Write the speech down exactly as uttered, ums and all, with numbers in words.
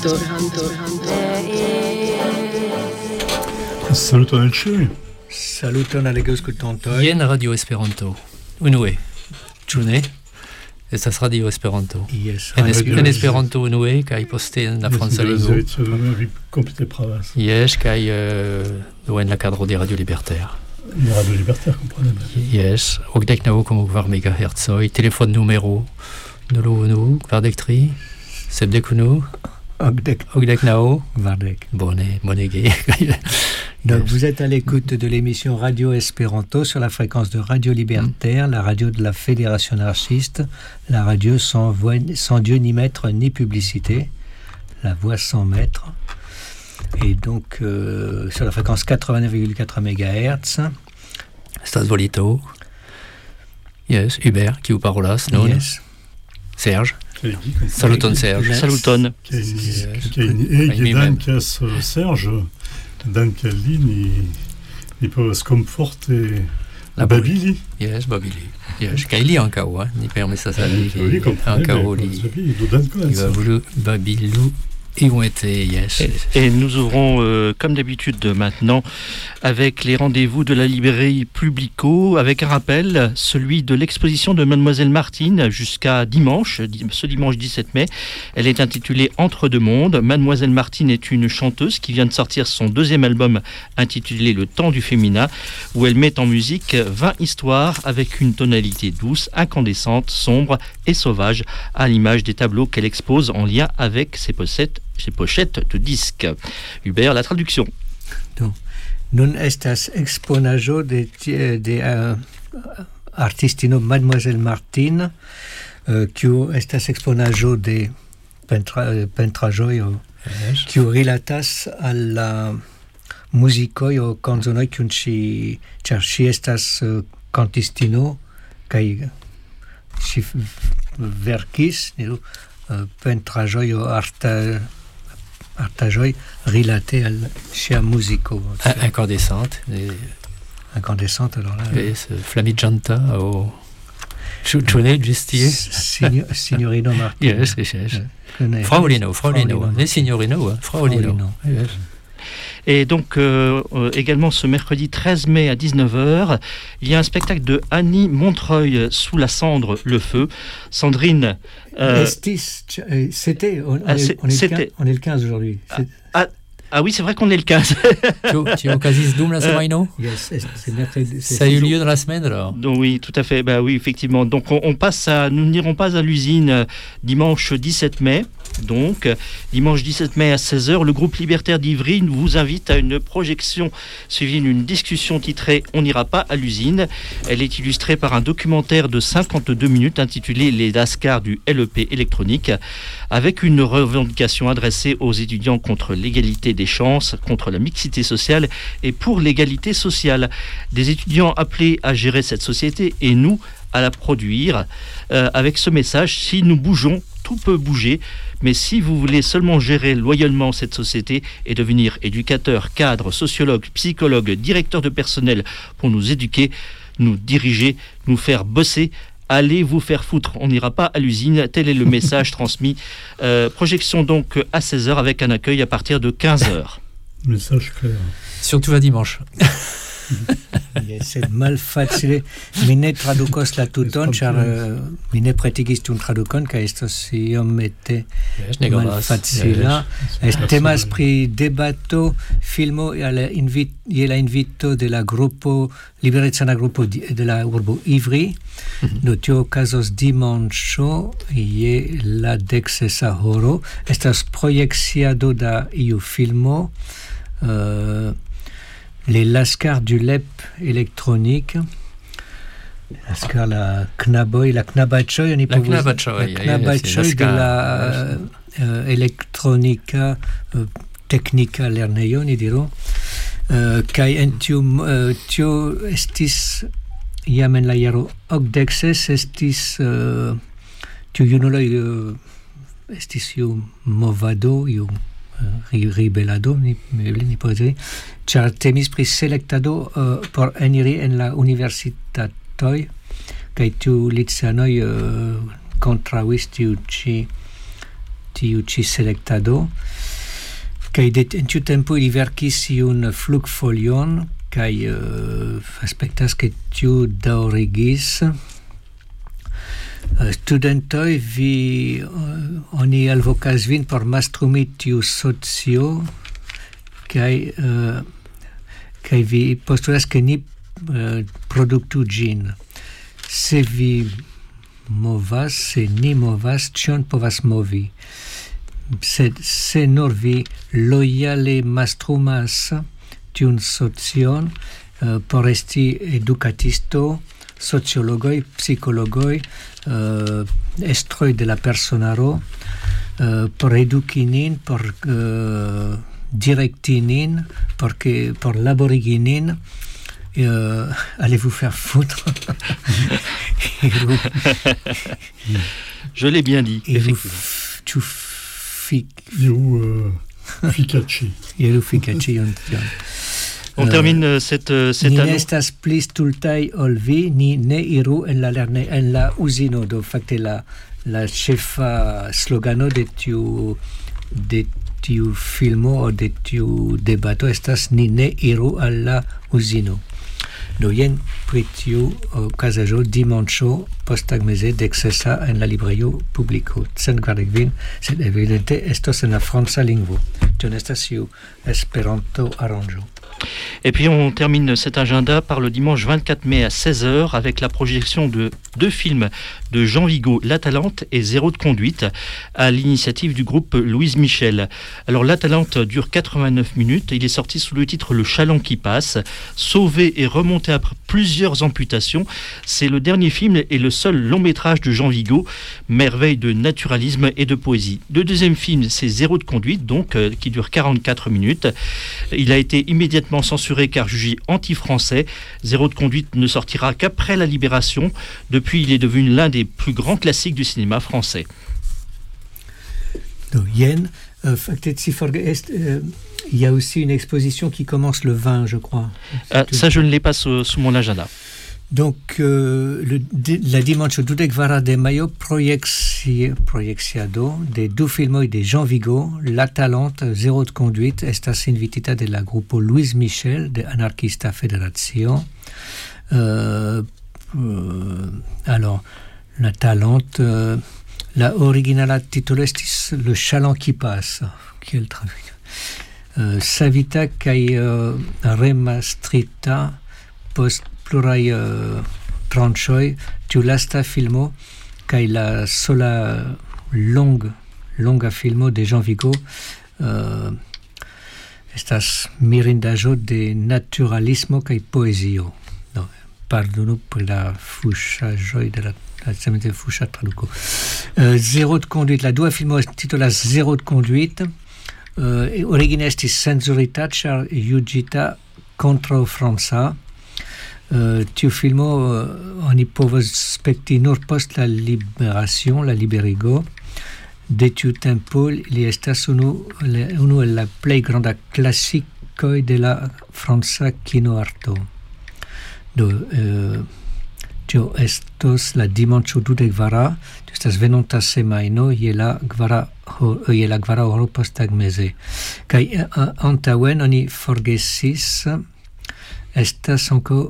Esperanto. Saluton al ĉiuj. Saluton al aŭskultantoj. Jen Radio Esperanto. Unue. Ĉu ne? Estas Radio Esperanto. Yes. En, es, en Esperanto unue kaj poste en la franca lingvo. Vi komplete pravas. Yes, kaj uh, en la cadro de Radio Libertaire. Radio Libertaire, kompreneble. Yes, okdek naŭ koma kvar megahertzoj. Telefon numero nul unu kvardek tri sepdek unu Ogdek. okdek naŭ Vardek. Bone, bonege. Donc vous êtes à l'écoute de l'émission Radio Esperanto sur la fréquence de Radio Libertaire, mmh. la radio de la Fédération anarchiste, la radio sans, voix, sans Dieu ni maître ni publicité, la voix sans maître. Et donc euh, sur la fréquence quatre-vingt-neuf virgule quatre mégahertz. Stas volito. Yes, Hubert, qui vous parolas, non? Yes. Serge. Saluton Serge. Saluton. Ege dankas Serge. Dank al li ni, ni povas komforte babili. Yes, babili. Yes, kaj li ankaŭ, eh? Ni permesas al li ankaŭ li va volu babilu. Ils vont être, yes. Et, et nous ouvrons, euh, comme d'habitude maintenant, avec les rendez-vous de la librairie Publico, avec un rappel, celui de l'exposition de Mademoiselle Martine jusqu'à dimanche, ce dimanche dix-sept mai. Elle est intitulée Entre deux mondes. Mademoiselle Martine est une chanteuse qui vient de sortir son deuxième album intitulé Le temps du féminin, où elle met en musique vingt histoires avec une tonalité douce, incandescente, sombre et sauvage, à l'image des tableaux qu'elle expose en lien avec ses pochettes ces pochettes de disques. Hubert, la traduction. Donc, nun estas exponaĵo de, de uh, artistino Mademoiselle Martine, uh, kiu estas exponaĵo de pentra, pentraĵoj, yes. kiu rilatas al la muzikoj o kanzonoj kiun ŝi, ĉar ŝi estas uh, kantistino kaj ŝi verkis uh, pentraĵoj o arta artajoj relaté à chez musico. Incandescente. Incandescente, alors là. Et ce Flamigenta au Chouchounet, Justier. Signorino Martin. Yes, yes, yes. Fraulino, Fraulino. Les Signorino, Fraulino. Yes. Et donc, euh, euh, également ce mercredi treize mai à dix-neuf heures, il y a un spectacle de Annie Montreuil, Sous la cendre, le feu. Sandrine... Euh, Estis, c'était, on, ah, c'est, on, est c'était. quinze, on est le quinze aujourd'hui. Ah, ah, ah oui, c'est vrai qu'on est le quinze. Tu as quasi Doom la semaine, non? Yes, c'est mercredi. Ça a eu lieu dans la semaine alors? Donc, oui, tout à fait. Bah oui, effectivement. Donc, on, on passe à, nous n'irons pas à l'usine euh, dimanche dix-sept mai. Donc, dimanche dix-sept mai à seize heures, le groupe Libertaire d'Ivry vous invite à une projection suivie d'une discussion titrée « On n'ira pas à l'usine ». Elle est illustrée par un documentaire de cinquante-deux minutes intitulé « Les Lascars du L E P électronique » avec une revendication adressée aux étudiants contre l'égalité des chances, contre la mixité sociale et pour l'égalité sociale. Des étudiants appelés à gérer cette société et nous à la produire euh, avec ce message « Si nous bougeons, tout peut bouger ». Mais si vous voulez seulement gérer loyalement cette société et devenir éducateur, cadre, sociologue, psychologue, directeur de personnel pour nous éduquer, nous diriger, nous faire bosser, allez vous faire foutre. On n'ira pas à l'usine. Tel est le message transmis. Euh, projection donc à seize heures avec un accueil à partir de quinze heures. Message clair. Surtout à dimanche. Sed malfacile mi ne tradukos la tuton, ĉar uh, mi ne pretigis tiun tradukon kaj estos iomete malfacila. Temas pri debato filmo je la, invit, je la invito de la grupo liberecana grupo de la urbo Ivry. Mm-hmm. Do tio okazos dimanĉo je la deksesa horo. Estas projekciado da iu filmo. Uh, Les Lascars du L E P électronique. Lascar la knaboj, la knabaĉoj, oni povus la knabaĉoj de la uh, elektronika uh, teknika lernejo, ni diru. Uh, kaj en tiu uh, tio estis jam en la jaro okdek ses estis uh, tiu junuloj uh, estis iu movado, iu ribelado, ni, ni poezri, ĉar temis pri selektado uh, por eniri en la universitatoj, kaj tiu liceanoj uh, kontraŭis tiu ĉi tiu ci selectado, kai de en tiu tempo ili verkis iun flugfolion, kai uh, aspektas ke tiu daŭrigis. Uh, studentoj vi uh, oni alvokas vin por mastrumi tiu socio, kai uh, kai vi postulas ke ni uh, produktu ĝin. Se vi movas, se ni movas, ĉion povas movi. Sed se nur vi lojale mastrumas tiun socion uh, por esti edukatisto, sociologoj, psikologoj, uh, estroj de la personaro, uh, por eduki nin, por uh, direkti nin, por, que, por laborigi nin, uh, allez vous faire foutre. Je l'ai bien dit. Et vous, tu fic... You uh, Ficacci. You Ficacci. On termine cette, cette ni année. Ni estas pli stultaj ol vi, ni ne iru en la lerne, en la uzino, do fakte la la ĉefa slogano de tiu de tiu filmo o de tiu debato estas ni ne iru al la uzino. Do jen pri tiu okazaĵo dimanĉo posttagmeze deksesa en la librejo publiko. Cent kvardek kvin, sed evidente estos en la franca lingvo. Tio ne estas iu Esperanto aranĝo. Et puis on termine cet agenda par le dimanche vingt-quatre mai à seize heures avec la projection de deux films de Jean Vigo, L'Atalante et Zéro de conduite, à l'initiative du groupe Louise Michel. Alors L'Atalante dure quatre-vingt-neuf minutes, il est sorti sous le titre Le Chaland qui passe, sauvé et remonté après plusieurs amputations. C'est le dernier film et le seul long métrage de Jean Vigo, merveille de naturalisme et de poésie. Le deuxième film, c'est Zéro de conduite, donc euh, qui dure quarante-quatre minutes. Il a été immédiatement censuré car jugé anti-français. Zéro de conduite ne sortira qu'après la Libération. Depuis, il est devenu l'un des plus grands classiques du cinéma français. Donc, Yen, euh, euh, il y a aussi une exposition qui commence le vingt, je crois. Euh, ça, je ne l'ai pas sous, sous mon agenda. Donc, euh, le, la dimanche dudek kvara de majo projekciado de du filmoj de Jean Vigo, L'Atalante, Zéro de conduite, estas invitita de la grupo Louise Michel de Anarquista Federacio. Euh, euh, alors, L'Atalante, euh, la originala titolo estis Le Chaland qui passe. Quel traduit. Euh, Savita kaj uh, remastrita post pluraj uh, tranĉoj, tiu lasta filmo kaj la sola long, longa filmo de Jean Vigo uh, estas mirindaĵo de naturalismo kaj poezio. No, pardonu pri la fuŝaĵoj de la la fuŝa traduko. Uh, Zéro de conduite, la dua filmo titolas Zéro de conduite. Uh, origine estis cenzurita ĉar juĝita kontraŭ franca. Uh, tiu filmo uh, oni povas spekti nur post la liberación, la liberigo. De tiu tempo li estas unu, unu el la plej granda klasikoj de la franca kinoarto. Do uh, tio estos la dimanĉo dudek kvara, tio estas venonta semajno je la kvara je la kvara horo posttagmeze. Kaj uh, antaŭen oni forgesis estas ankaŭ